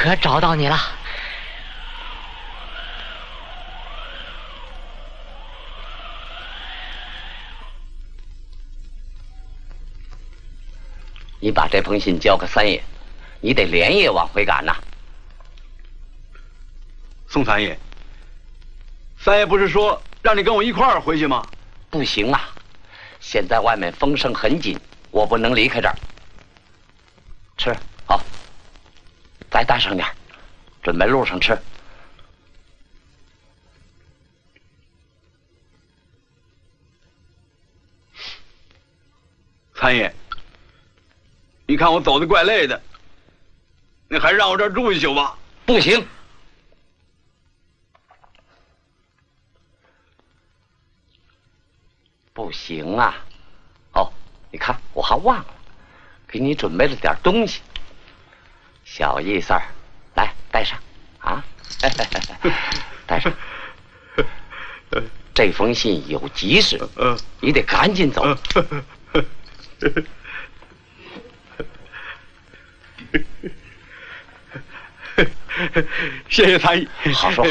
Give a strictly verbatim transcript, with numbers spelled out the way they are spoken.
可找到你了。 你把这封信交给三爷，你得连夜往回赶呐。 宋三爷，三爷不是说让你跟我一块儿回去吗？ 不行啊，现在外面风声很紧，我不能离开这儿。吃好，再带上点，准备路上吃。 三爷，你看我走的怪累的，你还是让我这儿住一宿吧。 不行，不行啊！哦，你看我还忘了，给你准备了点东西，小意思儿，来带上啊，带上。这封信有急事，你得赶紧走。 谢谢参议。 好说。